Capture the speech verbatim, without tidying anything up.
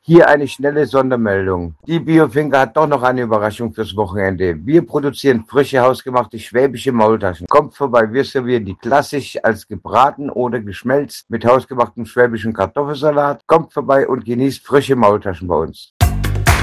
Hier eine schnelle Sondermeldung. Die Biofinker hat doch noch eine Überraschung fürs Wochenende. Wir produzieren frische, hausgemachte schwäbische Maultaschen. Kommt vorbei, wir servieren die klassisch als gebraten oder geschmelzt mit hausgemachtem schwäbischen Kartoffelsalat. Kommt vorbei und genießt frische Maultaschen bei uns.